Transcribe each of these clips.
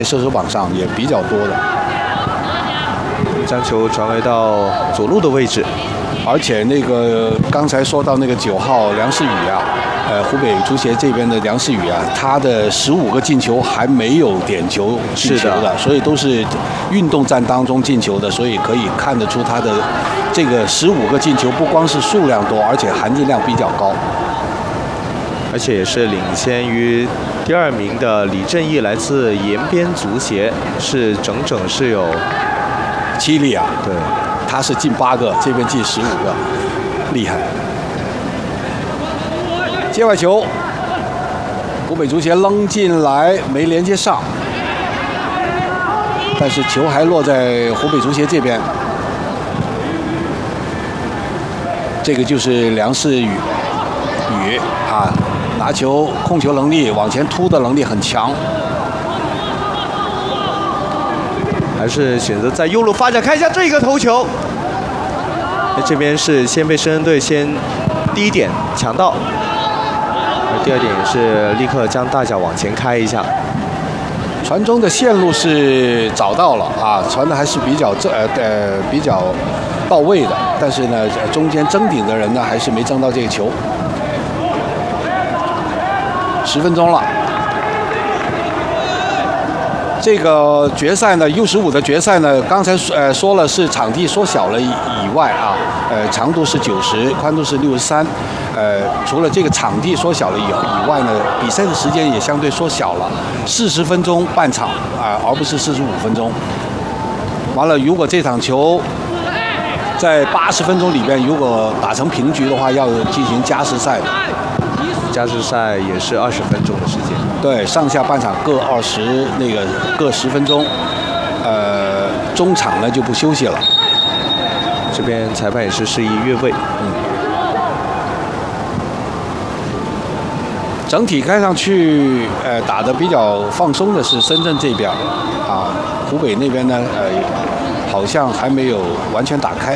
射手榜上也比较多的。 将球传回到左路的位置， 而且那个刚才说到那个9号梁世宇啊，湖北足协这边的梁世宇啊，他的15个进球还没有点球进球的，所以都是运动战当中进球的，所以可以看得出他的这个15个进球不光是数量多，而且含金量比较高， 而且也是领先于第2名的李正义，来自延边足协，是整整是有 7粒啊， 对， 他是进8个，这边进15个，厉害。界外球，湖北足协扔进来没连接上，但是球还落在湖北足协这边。这个就是梁世宇啊，拿球控球能力、往前突的能力很强。 还是选择在右路发展，看一下这个头球。这边是先被深圳队先第一点抢到，而第2点也是立刻将大脚往前开一下。 传中的线路是找到了啊，传的还是比较比较到位的，但是呢，中间争顶的人呢还是没争到这个球。10分钟了。这个决赛呢 ，U15的决赛呢，刚才说了是场地缩小了以外啊，长度是90，宽度是63，除了这个场地缩小了以外呢，比赛的时间也相对缩小了，40分钟半场啊，而不是45分钟。完了，如果这场球在80分钟里边，如果打成平局的话，要进行加时赛的。 加时赛也是20分钟的时间。 对，上下半场各各10分钟，中场呢就不休息了。 这边裁判也是示意越位。 整体看上去，打得比较放松的是深圳这边，啊，湖北那边呢，好像还没有完全打开。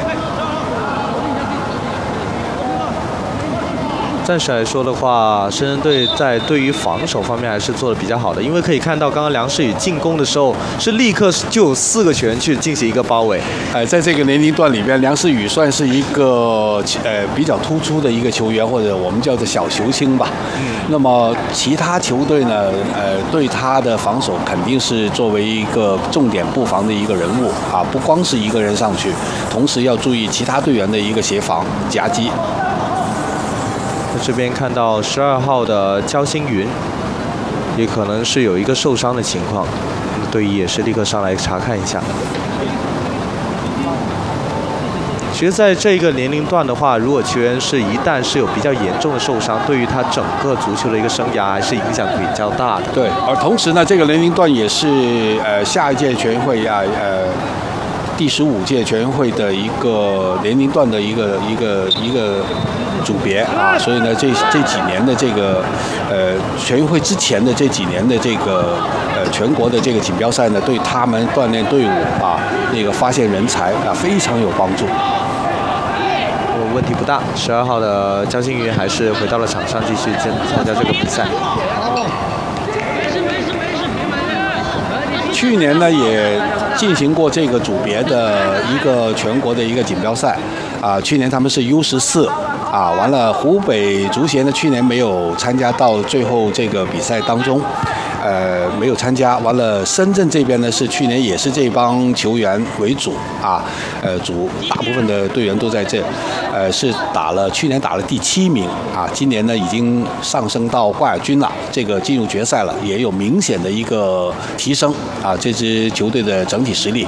暂时来说的话，深圳队在对于防守方面还是做得比较好的，因为可以看到刚刚梁世宇进攻的时候是立刻就有4个球员去进行一个包围。 在这个年龄段里边，梁世宇算是一个比较突出的一个球员，或者我们叫做小球星吧。那么其他球队呢，对他的防守肯定是作为一个重点布防的一个人物啊，不光是一个人上去，同时要注意其他队员的一个协防夹击。 这边看到12号的焦星云，也可能是有一个受伤的情况，队医也是立刻上来查看一下。其实，在这个年龄段的话，如果球员是一旦是有比较严重的受伤，对于他整个足球的一个生涯还是影响比较大的。 对，而同时呢，这个年龄段也是下一届全运会啊，第15届全运会的一个年龄段的一个组别啊，所以呢，这几年的这个全运会之前的这几年的这个全国的这个锦标赛呢，对他们锻炼队伍啊，那个发现人才啊，非常有帮助。 问题不大，12号的焦星云还是回到了场上继续参加这个比赛。 去年呢也进行过这个组别的一个全国的一个锦标赛，啊，去年他们是 U14，啊，完了湖北足协呢去年没有参加到最后这个比赛当中，没有参加。完了深圳这边呢是去年也是这帮球员为主啊，大部分的队员都在这，是去年打了第7名啊，今年呢已经上升到冠亚军了，这个进入决赛了，也有明显的一个提升啊，这支球队的整体实力。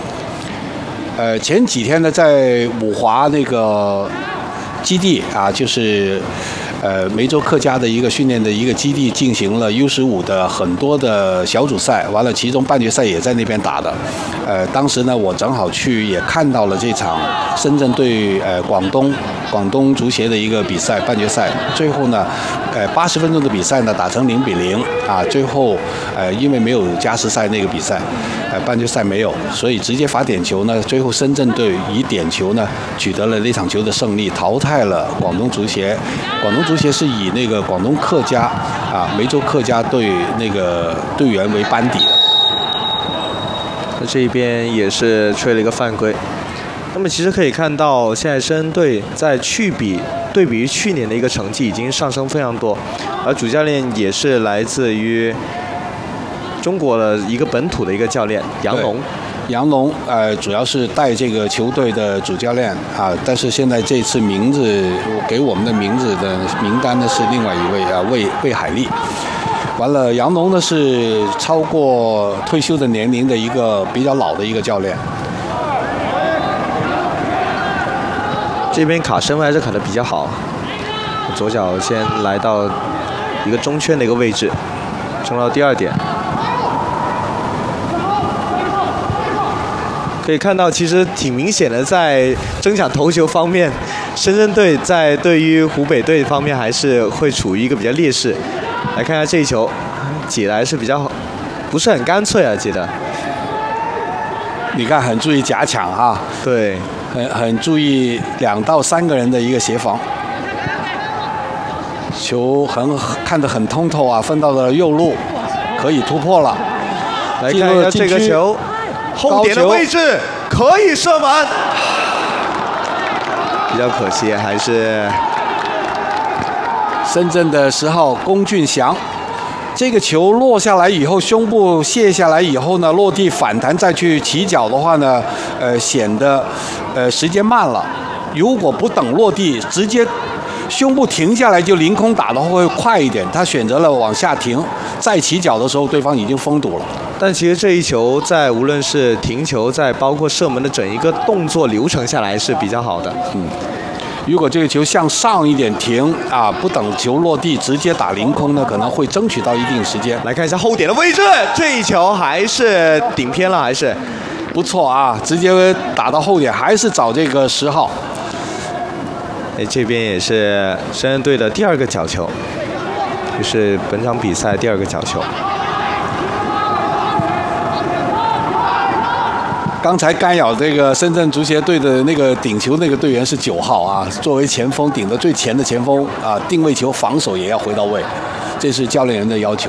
前几天呢在武华那个基地啊，就是梅州客家的一个训练的一个基地进行了 U15的很多的小组赛，完了其中半决赛也在那边打的。当时呢我正好去也看到了这场深圳对广东足协的一个比赛半决赛，最后呢80分钟的比赛呢打成0-0啊，最后因为没有加时赛那个比赛，半决赛没有，所以直接罚点球呢，最后深圳队以点球呢取得了那场球的胜利，淘汰了广东足协。广东足协是以那个广东客家啊梅州客家队那个队员为班底的。 那这边也是吹了一个犯规。那么其实可以看到，现在深圳队在对比于去年的一个成绩已经上升非常多，而主教练也是来自于中国的一个本土的一个教练杨龙。 杨龙主要是带这个球队的主教练啊，但是现在这次名字给我们的名字的名单呢是另外一位魏海丽。完了，杨龙呢是超过退休的年龄的一个比较老的一个教练。 这边卡身位还是卡得比较好，左脚先来到一个中圈的一个位置，冲到第2点。可以看到，其实挺明显的，在争抢头球方面，深圳队在对于湖北队方面还是会处于一个比较劣势。来看一下这一球，解来是比较不是很干脆啊，解的。 你看，很注意夹抢啊， 对， 很注意2到3个人的一个协防，球看得很通透啊，分到了右路，可以突破了。 来看一下这个球，后点的位置可以射门，比较可惜，还是深圳的10号龚俊祥。这个球落下来以后，胸部卸下来以后呢，落地反弹再去起脚的话呢，显得时间慢了。如果不等落地，直接胸部停下来就凌空打的话会快一点。他选择了往下停，再起脚的时候，对方已经封堵了。 但其实这一球在无论是停球，在包括射门的整一个动作流程下来是比较好的。 如果这个球向上一点停啊，不等球落地直接打凌空呢，可能会争取到一定时间。 来看一下后点的位置，这一球还是顶偏了，还是不错啊，直接打到后点，还是找这个10号。 这边也是深圳队的第2个角球，就是本场比赛第2个角球。 刚才干扰这个深圳足协队的那个顶球那个队员是9号啊，作为前锋顶得最前的前锋啊，定位球防守也要回到位，这是教练员的要求。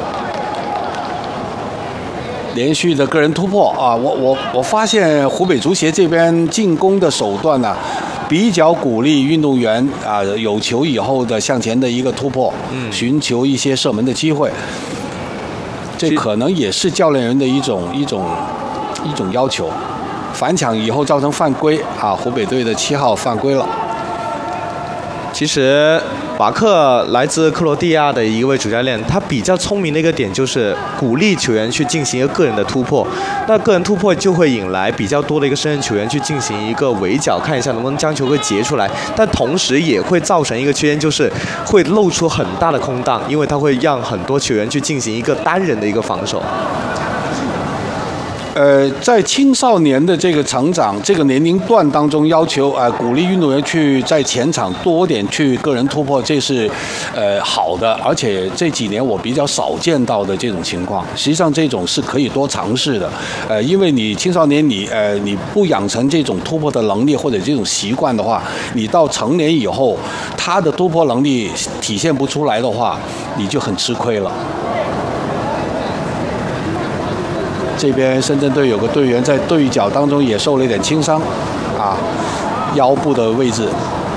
连续的个人突破啊，我发现湖北足协这边进攻的手段呢，比较鼓励运动员啊有球以后的向前的一个突破，寻求一些射门的机会。这可能也是教练员的一种要求。反抢以后造成犯规啊，湖北队的7号犯规了。 其实瓦克来自克罗地亚的一位主教练，他比较聪明的一个点就是鼓励球员去进行一个个人的突破，那个人突破就会引来比较多的一个深圳球员去进行一个围剿，看一下能不能将球给截出来，但同时也会造成一个缺陷，就是会露出很大的空档，因为他会让很多球员去进行一个单人的一个防守。 在青少年的这个成长这个年龄段当中，要求鼓励运动员去在前场多点去个人突破，这是好的，而且这几年我比较少见到的这种情况。实际上这种是可以多尝试的，因为你青少年你不养成这种突破的能力或者这种习惯的话，你到成年以后，他的突破能力体现不出来的话，你就很吃亏了。这边深圳队有个队员在对角当中也受了一点轻伤，啊，腰部的位置。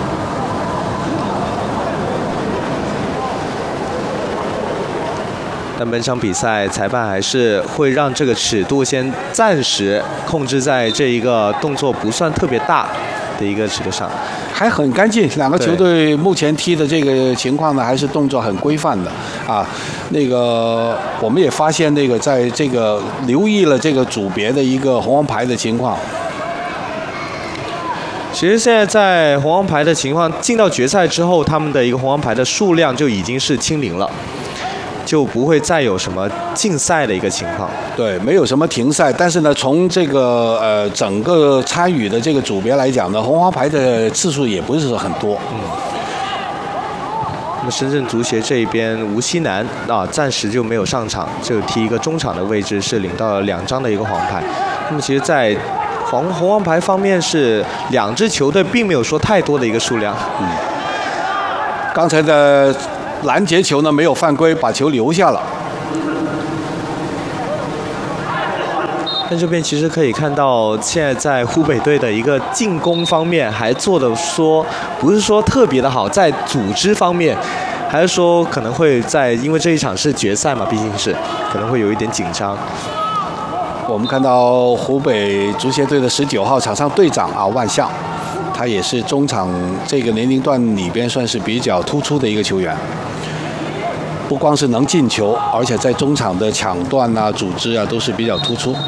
但本场比赛裁判还是会让这个尺度先暂时控制在这一个动作不算特别大的一个尺度上， 还很干净。两个球队目前踢的这个情况呢，还是动作很规范的啊。那个我们也发现，那个在这个留意了这个组别的一个红黄牌的情况。 其实现在在红黄牌的情况进到决赛之后，他们的一个红黄牌的数量就已经是清零了。就不会再有什么禁赛的一个情况， 对，没有什么停赛。但是呢，从这个整个参与的这个组别来讲呢，红黄牌的次数也不是很多。 那么深圳足协这边，吴锡男暂时就没有上场，就踢一个中场的位置，是领到了2张的一个黄牌。那么其实，在红黄牌方面是2支球队并没有说太多的一个数量。 刚才的拦截球呢没有犯规，把球留下了。 但这边其实可以看到，现在在湖北队的一个进攻方面还做的不是说特别的好，在组织方面，还是说可能会因为这一场是决赛嘛，毕竟是可能会有一点紧张。 我们看到湖北足协队的19号场上队长啊万象，他也是中场这个年龄段里边算是比较突出的一个球员。不光是能进球，而且在中场的抢断啊、组织啊都是比较突出。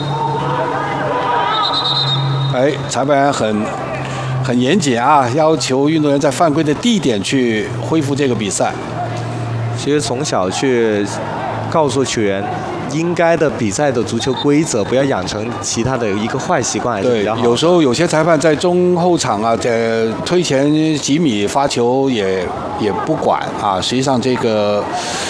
裁判员很严谨啊，要求运动员在犯规的地点去恢复这个比赛。 其实从小去告诉球员应该的比赛的足球规则，不要养成其他的一个坏习惯还是比较好。 有时候有些裁判在中后场啊，推前几米发球也不管啊，实际上这个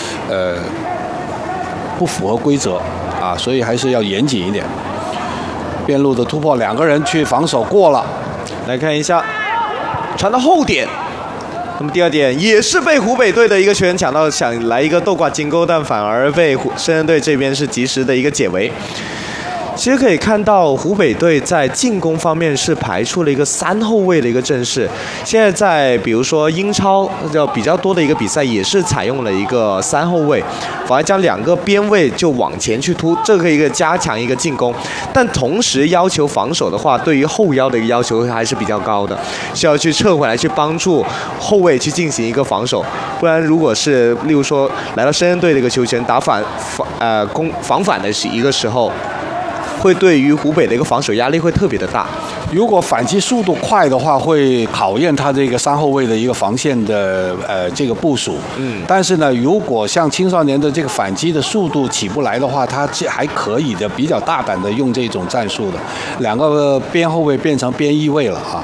不符合规则啊，所以还是要严谨一点。边路的突破，两个人去防守过了， 来看一下，传到后点。那么第二点也是被湖北队的一个球员抢到，想来一个倒挂金钩，但反而被深圳队这边是及时的一个解围。其实可以看到，湖北队在进攻方面是排出了一个3后卫的一个阵势。现在在比如说英超比较多的一个比赛，也是采用了一个3后卫，反而将2个边卫就往前去突，这个一个加强一个进攻。但同时要求防守的话，对于后腰的一个要求还是比较高的，需要去撤回来去帮助后卫去进行一个防守。不然如果是例如说来到深圳队的一个球权打防反的一个时候，会对于湖北的一个防守压力会特别的大。 如果反击速度快的话，会考验他这个3后卫的一个防线的这个部署。但是呢，如果像青少年的这个反击的速度起不来的话，他还可以的，比较大胆的用这种战术的，2个边后卫变成边翼位了啊。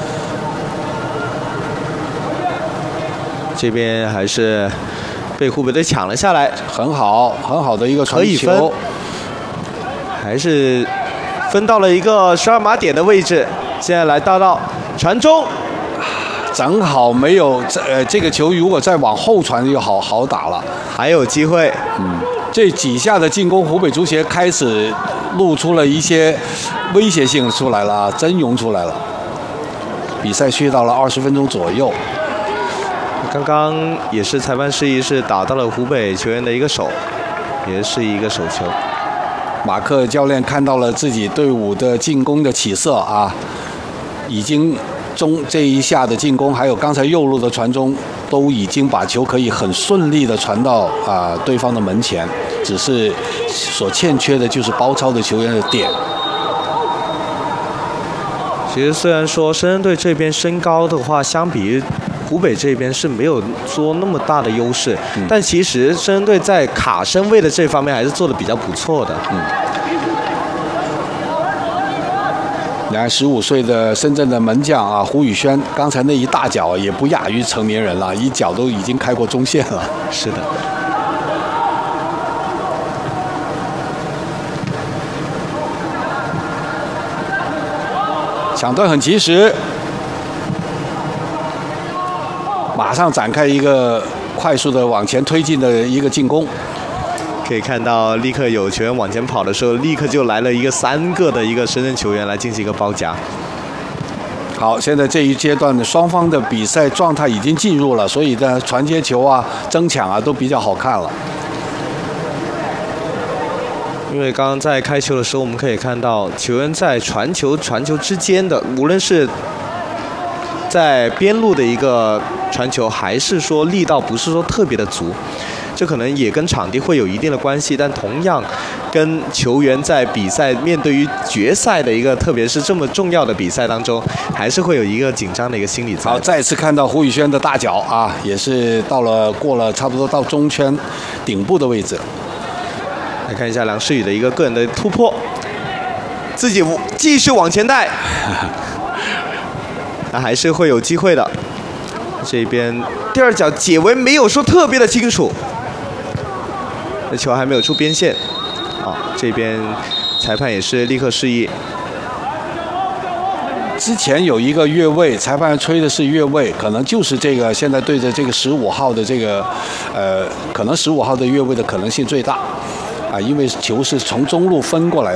这边还是被湖北队抢了下来， 很好的一个传球。 可以分。还是分到了一个12码点的位置，现在来到传中， 正好没有这个球如果再往后传就好打了， 还有机会。 这几下的进攻，湖北足协开始露出了一些威胁性出来了，真容出来了。比赛续到了20分钟左右。 刚刚也是裁判示意是打到了湖北球员的一个手，也是一个手球。 马克教练看到了自己队伍的进攻的起色啊，已经这一下的进攻，还有刚才右路的传中，都已经把球可以很顺利的传到对方的门前，只是所欠缺的就是包抄的球员的点。 其实虽然说深圳队这边身高的话，相比于湖北这边是没有说那么大的优势，但其实深圳队在卡身位的这方面还是做得比较不错的。 你看15岁的深圳的门将啊，胡宇轩，刚才那一大脚也不亚于成年人了，一脚都已经开过中线了。 是的。 抢断很及时，马上展开一个快速的往前推进的一个进攻。 可以看到，立刻有球员往前跑的时候，立刻就来了一个3个的一个深圳球员来进行一个包夹。 好，现在这一阶段的双方的比赛状态已经进入了，所以呢，传接球啊、争抢啊都比较好看了。 因为刚刚在开球的时候，我们可以看到球员在传球之间的，无论是在边路的一个传球，还是说力道不是说特别的足，这可能也跟场地会有一定的关系，但同样跟球员在比赛面对于决赛的一个，特别是这么重要的比赛当中，还是会有一个紧张的一个心理在。 好，再次看到胡宇轩的大脚啊，也是过了差不多到中圈顶部的位置。 来看一下梁世宇的一个个人的突破，自己继续往前带，那还是会有机会的。这边第二脚解围没有说特别的清楚，这球还没有出边线。这边裁判也是立刻示意。 之前有一个越位，裁判吹的是越位，可能就是这个现在对着这个15号的这个可能15号的越位的可能性最大。因为球是从中路分过来。